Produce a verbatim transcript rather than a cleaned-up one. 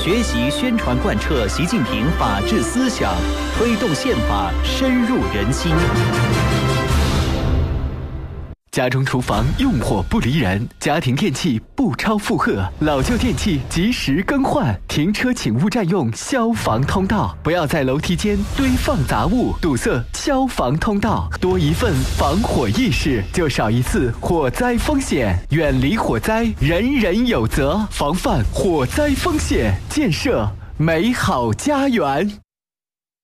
学习宣传贯彻习近平法治思想，推动宪法深入人心。 家中厨房用火不离人，家庭电器不超负荷，老旧电器及时更换。停车请勿占用消防通道，不要在楼梯间堆放杂物，堵塞消防通道。多一份防火意识，就少一次火灾风险。远离火灾，人人有责。防范火灾风险，建设美好家园。